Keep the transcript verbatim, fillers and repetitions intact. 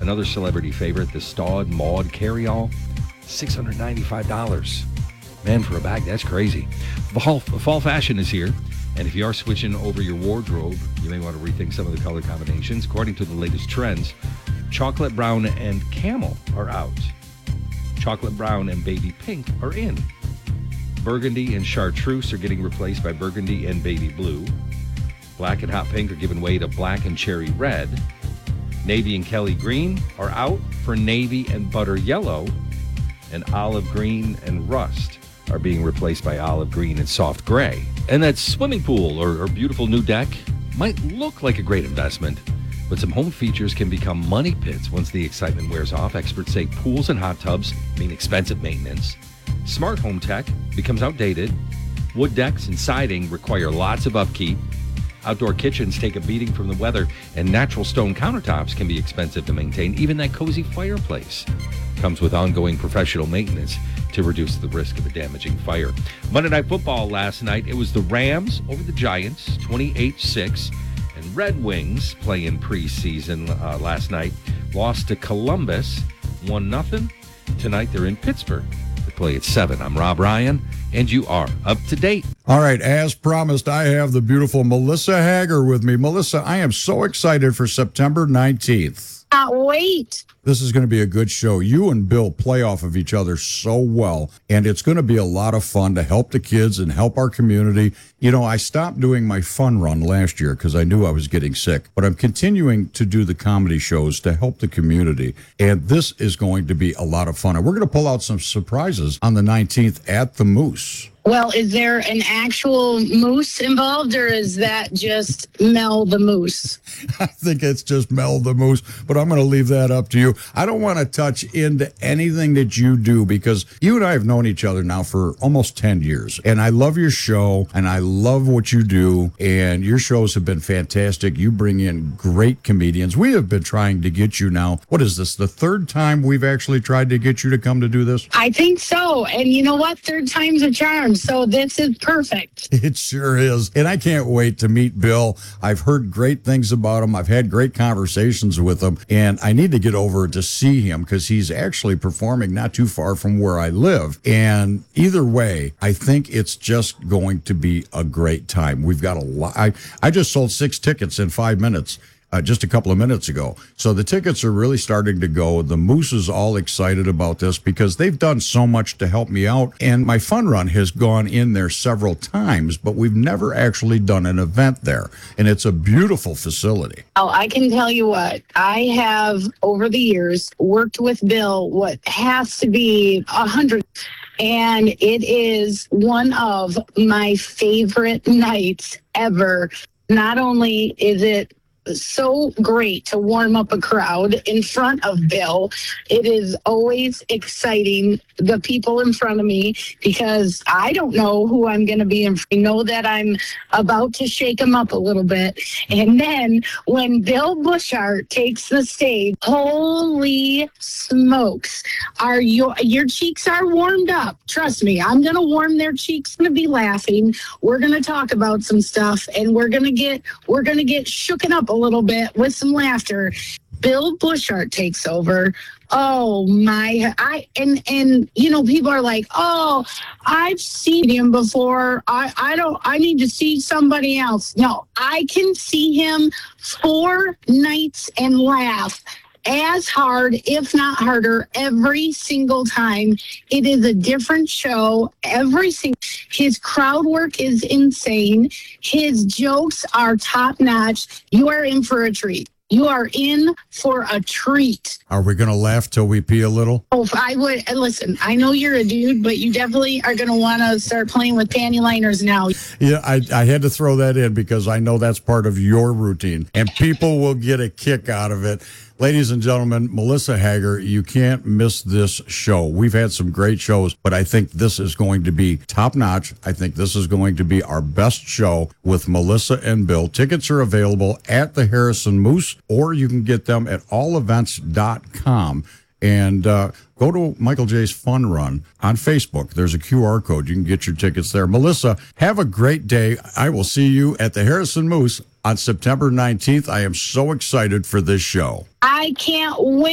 Another celebrity favorite, the Staud Maud Carryall, six hundred ninety-five dollars. Man, for a bag, that's crazy. Fall, fall fashion is here, and if you are switching over your wardrobe, you may want to rethink some of the color combinations. According to the latest trends, chocolate brown and camel are out. Chocolate brown and baby pink are in. Burgundy and chartreuse are getting replaced by burgundy and baby blue. Black and hot pink are giving way to black and cherry red. Navy and Kelly green are out for navy and butter yellow. And olive green and rust are being replaced by olive green and soft gray. And that swimming pool or, or beautiful new deck might look like a great investment, but some home features can become money pits once the excitement wears off. Experts say pools and hot tubs mean expensive maintenance. Smart home tech becomes outdated. Wood decks and siding require lots of upkeep. Outdoor kitchens take a beating from the weather, and natural stone countertops can be expensive to maintain. Even that cozy fireplace comes with ongoing professional maintenance to reduce the risk of a damaging fire. Monday Night Football last night, it was the Rams over the Giants, twenty-eight six. And Red Wings playing preseason uh, last night, lost to Columbus, one nothing. Tonight they're in Pittsburgh. They play at seven. I'm Rob Ryan, and you are up to date. All right, as promised, I have the beautiful Melissa Hager with me. Melissa, I am so excited for September nineteenth. Can't wait. This is going to be a good show. You and Bill play off of each other so well, and it's going to be a lot of fun to help the kids and help our community. You know, I stopped doing my fun run last year because I knew I was getting sick, but I'm continuing to do the comedy shows to help the community, and this is going to be a lot of fun. And we're going to pull out some surprises on the nineteenth at the Moose. Well, is there an actual moose involved, or is that just Mel the Moose? I think it's just Mel the Moose, but I'm going to leave that up to you. I don't want to touch into anything that you do because you and I have known each other now for almost ten years, and I love your show, and I love what you do, and your shows have been fantastic. You bring in great comedians. We have been trying to get you now. What is this, the third time we've actually tried to get you to come to do this? I think so, and you know what? Third time's a charm. So this is perfect. It sure is. And I can't wait to meet Bill. I've heard great things about him. I've had great conversations with him. And I need to get over to see him because he's actually performing not too far from where I live. And either way, I think it's just going to be a great time. We've got a lot. I, I just sold six tickets in five minutes. Uh, just a couple of minutes ago. So the tickets are really starting to go. The Moose is all excited about this because they've done so much to help me out. And my fun run has gone in there several times, but we've never actually done an event there. And it's a beautiful facility. Oh, I can tell you what, I have over the years worked with Bill what has to be a hundred. And it is one of my favorite nights ever. Not only is it so great to warm up a crowd in front of Bill, it is always exciting, the people in front of me, because I don't know who I'm going to be in. I know that I'm about to shake him up a little bit. And then when Bill Bushart takes the stage, holy smokes, are your, your cheeks are warmed up. Trust me, I'm going to warm their cheeks. I'm going to be laughing. We're going to talk about some stuff, and we're going to get, we're going to get shooken up a little bit with some laughter. Bill Bushart takes over. Oh my, I, and, and, you know, people are like, oh, I've seen him before. I, I don't, I need to see somebody else. No, I can see him four nights and laugh as hard, if not harder, every single time. It is a different show every single. His crowd work is insane. His jokes are top notch. You are in for a treat. You are in for a treat. Are we going to laugh till we pee a little? Oh, if I would. Listen, I know you're a dude, but you definitely are going to want to start playing with panty liners now. Yeah, I, I had to throw that in because I know that's part of your routine, and people will get a kick out of it. Ladies and gentlemen, Melissa Hager, you can't miss this show. We've had some great shows, but I think this is going to be top notch. I think this is going to be our best show with Melissa and Bill. Tickets are available at the Harrison Moose, or you can get them at all events dot com. And uh, go to Michael J's Fun Run on Facebook. There's a Q R code. You can get your tickets there. Melissa, have a great day. I will see you at the Harrison Moose on September nineteenth. I am so excited for this show. I can't wait.